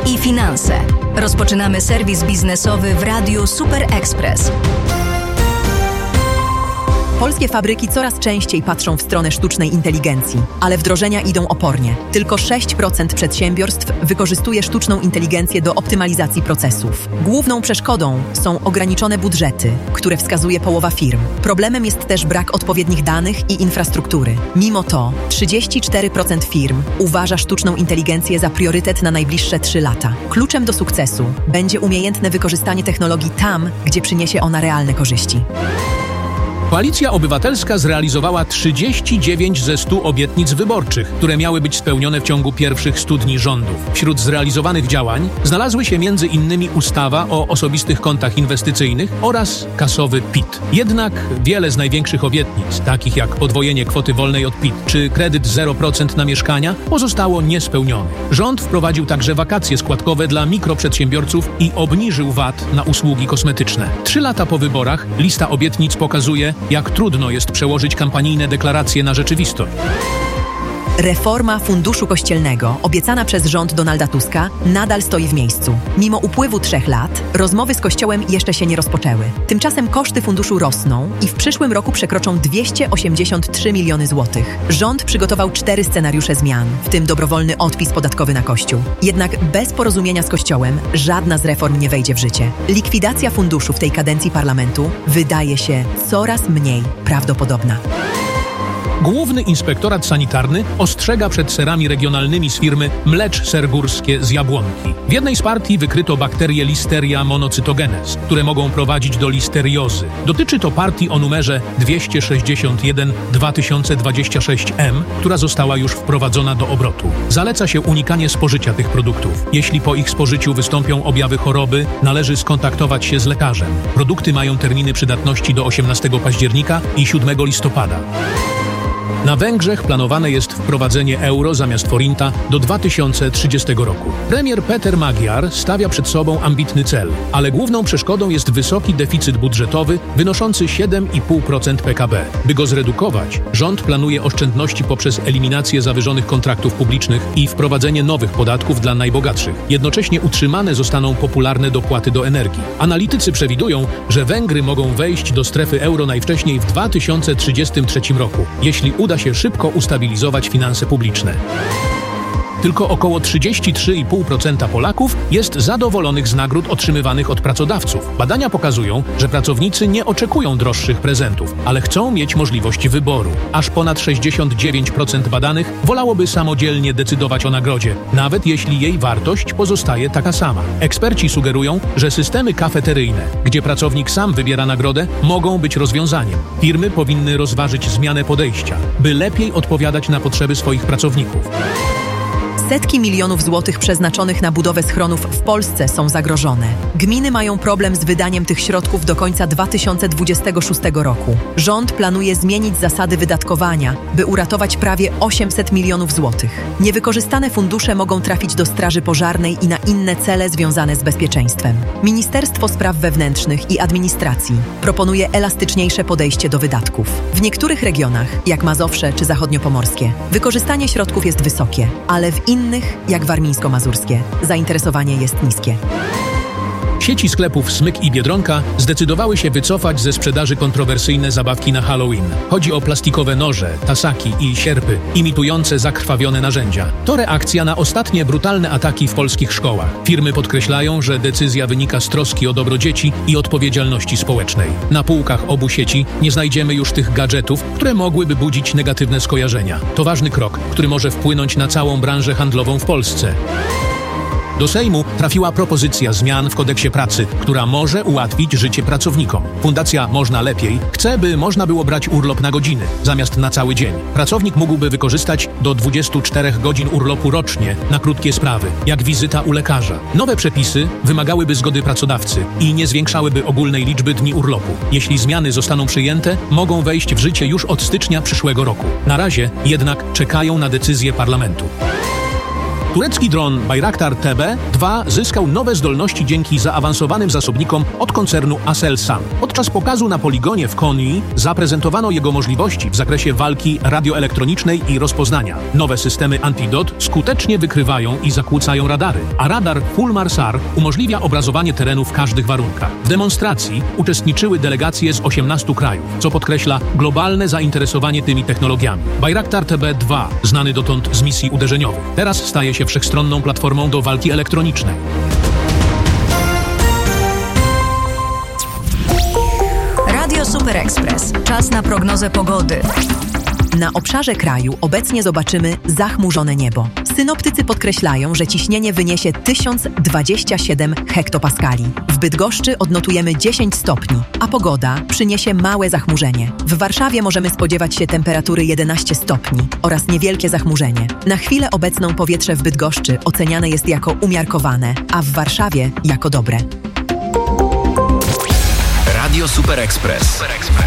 i finanse. Rozpoczynamy serwis biznesowy w Radiu Super Express. Polskie fabryki coraz częściej patrzą w stronę sztucznej inteligencji, ale wdrożenia idą opornie. Tylko 6% przedsiębiorstw wykorzystuje sztuczną inteligencję do optymalizacji procesów. Główną przeszkodą są ograniczone budżety, które wskazuje połowa firm. Problemem jest też brak odpowiednich danych i infrastruktury. Mimo to 34% firm uważa sztuczną inteligencję za priorytet na najbliższe 3 lata. Kluczem do sukcesu będzie umiejętne wykorzystanie technologii tam, gdzie przyniesie ona realne korzyści. Koalicja Obywatelska zrealizowała 39 ze 100 obietnic wyborczych, które miały być spełnione w ciągu pierwszych 100 dni rządów. Wśród zrealizowanych działań znalazły się m.in. ustawa o osobistych kontach inwestycyjnych oraz kasowy PIT. Jednak wiele z największych obietnic, takich jak podwojenie kwoty wolnej od PIT czy kredyt 0% na mieszkania, pozostało niespełnionych. Rząd wprowadził także wakacje składkowe dla mikroprzedsiębiorców i obniżył VAT na usługi kosmetyczne. 3 lata po wyborach lista obietnic pokazuje, jak trudno jest przełożyć kampanijne deklaracje na rzeczywistość. Reforma Funduszu Kościelnego, obiecana przez rząd Donalda Tuska, nadal stoi w miejscu. Mimo upływu 3 lat, rozmowy z Kościołem jeszcze się nie rozpoczęły. Tymczasem koszty funduszu rosną i w przyszłym roku przekroczą 283 miliony złotych. Rząd przygotował 4 scenariusze zmian, w tym dobrowolny odpis podatkowy na Kościół. Jednak bez porozumienia z Kościołem żadna z reform nie wejdzie w życie. Likwidacja funduszu w tej kadencji parlamentu wydaje się coraz mniej prawdopodobna. Główny Inspektorat Sanitarny ostrzega przed serami regionalnymi z firmy Mlecz Ser Górskie z Jabłonki. W jednej z partii wykryto bakterię Listeria monocytogenes, które mogą prowadzić do listeriozy. Dotyczy to partii o numerze 261-2026M, która została już wprowadzona do obrotu. Zaleca się unikanie spożycia tych produktów. Jeśli po ich spożyciu wystąpią objawy choroby, należy skontaktować się z lekarzem. Produkty mają terminy przydatności do 18 października i 7 listopada. Na Węgrzech planowane jest wprowadzenie euro zamiast forinta do 2030 roku. Premier Peter Magyar stawia przed sobą ambitny cel, ale główną przeszkodą jest wysoki deficyt budżetowy wynoszący 7,5% PKB. By go zredukować, rząd planuje oszczędności poprzez eliminację zawyżonych kontraktów publicznych i wprowadzenie nowych podatków dla najbogatszych. Jednocześnie utrzymane zostaną popularne dopłaty do energii. Analitycy przewidują, że Węgry mogą wejść do strefy euro najwcześniej w 2033 roku, jeśli uda się szybko ustabilizować finanse publiczne. Tylko około 33,5% Polaków jest zadowolonych z nagród otrzymywanych od pracodawców. Badania pokazują, że pracownicy nie oczekują droższych prezentów, ale chcą mieć możliwość wyboru. Aż ponad 69% badanych wolałoby samodzielnie decydować o nagrodzie, nawet jeśli jej wartość pozostaje taka sama. Eksperci sugerują, że systemy kafeteryjne, gdzie pracownik sam wybiera nagrodę, mogą być rozwiązaniem. Firmy powinny rozważyć zmianę podejścia, by lepiej odpowiadać na potrzeby swoich pracowników. Setki milionów złotych przeznaczonych na budowę schronów w Polsce są zagrożone. Gminy mają problem z wydaniem tych środków do końca 2026 roku. Rząd planuje zmienić zasady wydatkowania, by uratować prawie 800 milionów złotych. Niewykorzystane fundusze mogą trafić do Straży Pożarnej i na inne cele związane z bezpieczeństwem. Ministerstwo Spraw Wewnętrznych i Administracji proponuje elastyczniejsze podejście do wydatków. W niektórych regionach, jak Mazowsze czy zachodniopomorskie, wykorzystanie środków jest wysokie, ale w innych, jak warmińsko-mazurskie, zainteresowanie jest niskie. Sieci sklepów Smyk i Biedronka zdecydowały się wycofać ze sprzedaży kontrowersyjne zabawki na Halloween. Chodzi o plastikowe noże, tasaki i sierpy, imitujące zakrwawione narzędzia. To reakcja na ostatnie brutalne ataki w polskich szkołach. Firmy podkreślają, że decyzja wynika z troski o dobro dzieci i odpowiedzialności społecznej. Na półkach obu sieci nie znajdziemy już tych gadżetów, które mogłyby budzić negatywne skojarzenia. To ważny krok, który może wpłynąć na całą branżę handlową w Polsce. Do Sejmu trafiła propozycja zmian w kodeksie pracy, która może ułatwić życie pracownikom. Fundacja Można Lepiej chce, by można było brać urlop na godziny, zamiast na cały dzień. Pracownik mógłby wykorzystać do 24 godzin urlopu rocznie na krótkie sprawy, jak wizyta u lekarza. Nowe przepisy wymagałyby zgody pracodawcy i nie zwiększałyby ogólnej liczby dni urlopu. Jeśli zmiany zostaną przyjęte, mogą wejść w życie już od stycznia przyszłego roku. Na razie jednak czekają na decyzję parlamentu. Turecki dron Bayraktar TB2 zyskał nowe zdolności dzięki zaawansowanym zasobnikom od koncernu Aselsan. Podczas pokazu na poligonie w Konya zaprezentowano jego możliwości w zakresie walki radioelektronicznej i rozpoznania. Nowe systemy Antidot skutecznie wykrywają i zakłócają radary, a radar Fulmarsar umożliwia obrazowanie terenu w każdych warunkach. W demonstracji uczestniczyły delegacje z 18 krajów, co podkreśla globalne zainteresowanie tymi technologiami. Bayraktar TB2, znany dotąd z misji uderzeniowych, teraz staje się wszechstronną platformą do walki elektronicznej. Radio Super Express. Czas na prognozę pogody. Na obszarze kraju obecnie zobaczymy zachmurzone niebo. Synoptycy podkreślają, że ciśnienie wyniesie 1027 hektopaskali. W Bydgoszczy odnotujemy 10 stopni, a pogoda przyniesie małe zachmurzenie. W Warszawie możemy spodziewać się temperatury 11 stopni oraz niewielkie zachmurzenie. Na chwilę obecną powietrze w Bydgoszczy oceniane jest jako umiarkowane, a w Warszawie jako dobre. Radio Super Express.